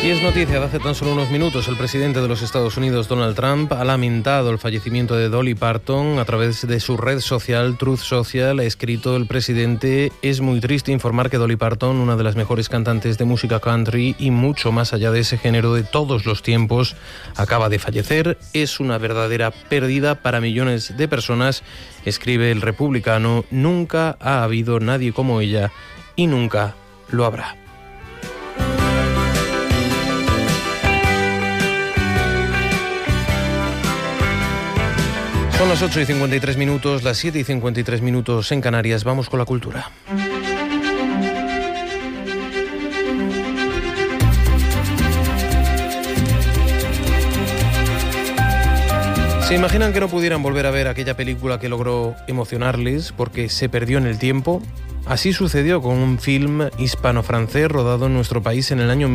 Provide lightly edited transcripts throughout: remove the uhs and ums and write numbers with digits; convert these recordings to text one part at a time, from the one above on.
Y es noticia de hace tan solo unos minutos. El presidente de los Estados Unidos, Donald Trump, ha lamentado el fallecimiento de Dolly Parton. A través de su red social, Truth Social, ha escrito el presidente: es muy triste informar que Dolly Parton, una de las mejores cantantes de música country y mucho más allá de ese género de todos los tiempos, acaba de fallecer. Es una verdadera pérdida para millones de personas, escribe el republicano. Nunca ha habido nadie como ella y nunca lo habrá. Son las 8:53, las 7:53 en Canarias. Vamos con la cultura. ¿Se imaginan que no pudieran volver a ver aquella película que logró emocionarles porque se perdió en el tiempo? Así sucedió con un film hispano-francés rodado en nuestro país en el año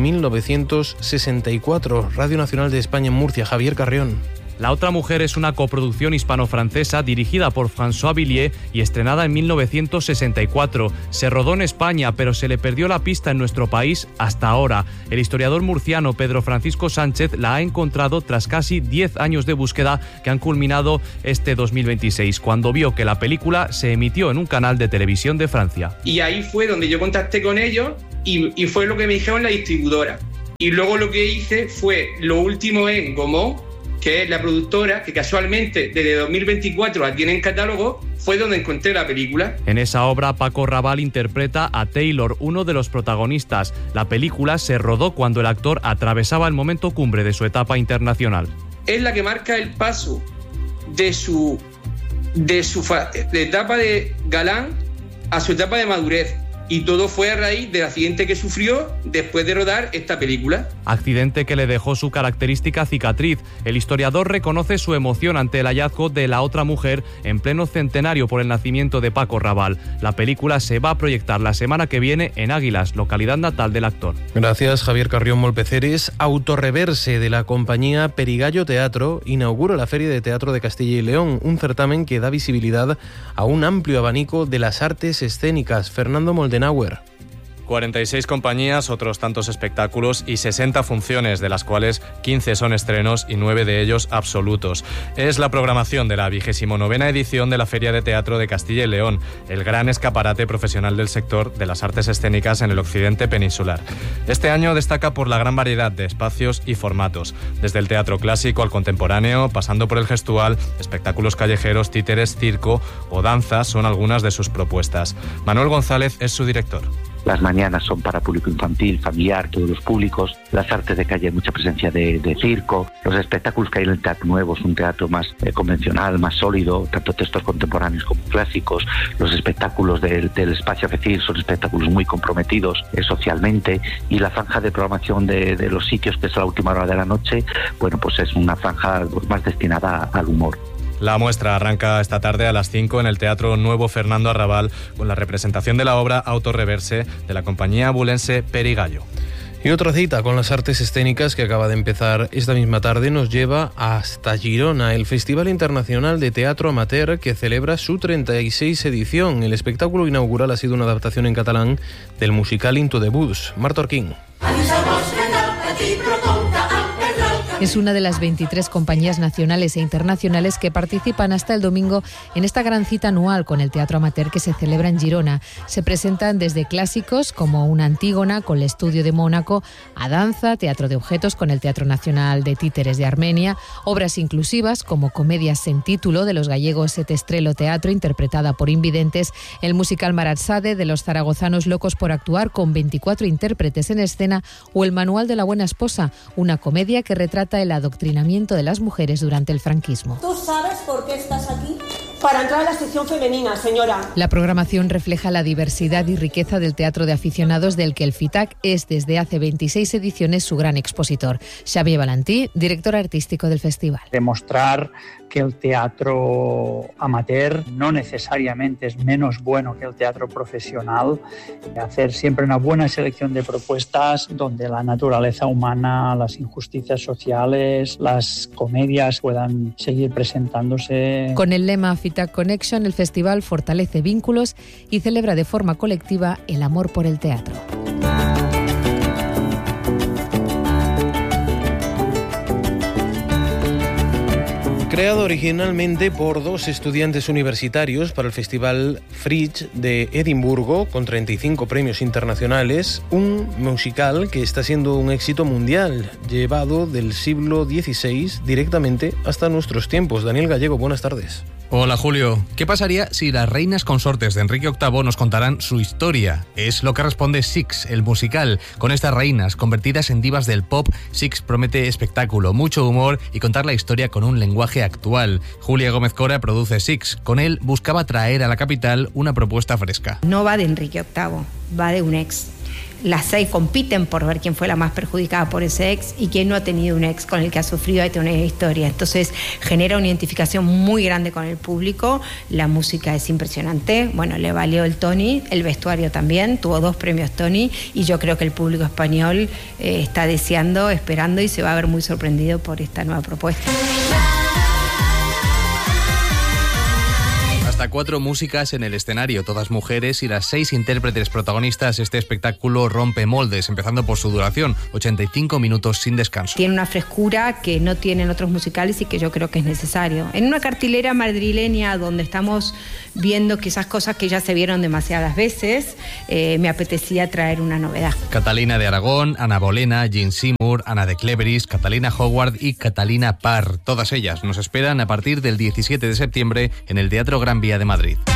1964. Radio Nacional de España en Murcia, Javier Carrión. La otra mujer es una coproducción hispano-francesa dirigida por François Villiers y estrenada en 1964. Se rodó en España, pero se le perdió la pista en nuestro país hasta ahora. El historiador murciano Pedro Francisco Sánchez la ha encontrado tras casi 10 años de búsqueda que han culminado este 2026, cuando vio que la película se emitió en un canal de televisión de Francia. Y ahí fue donde yo contacté con ellos y fue lo que me dijeron la distribuidora. Y luego lo que hice fue lo último en Gaumont, que es la productora que casualmente desde 2024 la tiene en catálogo, fue donde encontré la película. En esa obra, Paco Rabanne interpreta a Taylor, uno de los protagonistas. La película se rodó cuando el actor atravesaba el momento cumbre de su etapa internacional. Es la que marca el paso de su etapa de galán a su etapa de madurez. Y todo fue a raíz del accidente que sufrió después de rodar esta película. Accidente que le dejó su característica cicatriz. El historiador reconoce su emoción ante el hallazgo de la otra mujer en pleno centenario por el nacimiento de Paco Rabanne. La película se va a proyectar la semana que viene en Águilas, localidad natal del actor. Gracias, Javier Carrión Molpeceres. Autorreverse, de la compañía Perigallo Teatro, inaugura la Feria de Teatro de Castilla y León, un certamen que da visibilidad a un amplio abanico de las artes escénicas. Fernando Moldenauer. 46 compañías, otros tantos espectáculos y 60 funciones, de las cuales 15 son estrenos y 9 de ellos absolutos. Es la programación de la 29ª edición de la Feria de Teatro de Castilla y León, el gran escaparate profesional del sector de las artes escénicas en el occidente peninsular. Este año destaca por la gran variedad de espacios y formatos, desde el teatro clásico al contemporáneo, pasando por el gestual, espectáculos callejeros, títeres, circo o danza son algunas de sus propuestas. Manuel González es su director. Las mañanas son para público infantil, familiar, todos los públicos. Las artes de calle hay mucha presencia de circo. Los espectáculos que hay en el Teatro Nuevo es un teatro más convencional, más sólido, tanto textos contemporáneos como clásicos. Los espectáculos del espacio FECIR son espectáculos muy comprometidos socialmente. Y la franja de programación de los sitios, que es a la última hora de la noche, bueno, pues es una franja más destinada al humor. La muestra arranca esta tarde a las 5 en el Teatro Nuevo Fernando Arrabal con la representación de la obra Autorreverse de la compañía abulense Perigallo. Y otra cita con las artes escénicas que acaba de empezar esta misma tarde nos lleva hasta Girona, el Festival Internacional de Teatro Amateur, que celebra su 36ª edición. El espectáculo inaugural ha sido una adaptación en catalán del musical Into the Woods. Marta Orquín. Es una de las 23 compañías nacionales e internacionales que participan hasta el domingo en esta gran cita anual con el teatro amateur que se celebra en Girona. Se presentan desde clásicos como una Antígona con el Estudio de Mónaco, a danza, teatro de objetos con el Teatro Nacional de Títeres de Armenia, obras inclusivas como comedias en título de los gallegos Et Estrelo Teatro, interpretada por invidentes, el musical Maratsade de los zaragozanos Locos por Actuar con 24 intérpretes en escena, o el Manual de la Buena Esposa, una comedia que retrata el adoctrinamiento de las mujeres durante el franquismo. ¿Tú sabes por qué estás aquí? Para entrar a la sección femenina, señora. La programación refleja la diversidad y riqueza del teatro de aficionados, del que el FITAC es desde hace 26 ediciones su gran expositor. Xavier Valentí, director artístico del festival. Demostrar que el teatro amateur no necesariamente es menos bueno que el teatro profesional, hacer siempre una buena selección de propuestas donde la naturaleza humana, las injusticias sociales, las comedias puedan seguir presentándose. Con el lema FITAC Connection, el festival fortalece vínculos y celebra de forma colectiva el amor por el teatro. Creado originalmente por 2 estudiantes universitarios para el Festival Fringe de Edimburgo, con 35 premios internacionales, un musical que está siendo un éxito mundial, llevado del siglo XVI directamente hasta nuestros tiempos. Daniel Gallego, buenas tardes. Hola Julio, ¿qué pasaría si las reinas consortes de Enrique VIII nos contaran su historia? Es lo que responde Six, el musical. Con estas reinas convertidas en divas del pop, Six promete espectáculo, mucho humor y contar la historia con un lenguaje actual. Julia Gómez Cora produce Six. Con él buscaba traer a la capital una propuesta fresca. No va de Enrique VIII, va de un ex. Las 6 compiten por ver quién fue la más perjudicada por ese ex y quién no ha tenido un ex con el que ha sufrido una historia. Entonces genera una identificación muy grande con el público. La música es impresionante. Bueno, le valió el Tony, el vestuario también. Tuvo 2 premios Tony y yo creo que el público español está deseando, esperando y se va a ver muy sorprendido por esta nueva propuesta. Hasta 4 músicas en el escenario, todas mujeres, y las 6 intérpretes protagonistas. Este espectáculo rompe moldes, empezando por su duración, 85 minutos sin descanso. Tiene una frescura que no tienen otros musicales y que yo creo que es necesario. En una cartelera madrileña donde estamos viendo quizás cosas que ya se vieron demasiadas veces, me apetecía traer una novedad. Catalina de Aragón, Ana Bolena, Jean Seymour, Ana de Cleveris, Catalina Howard y Catalina Parr. Todas ellas nos esperan a partir del 17 de septiembre en el Teatro Gran Vía de Madrid.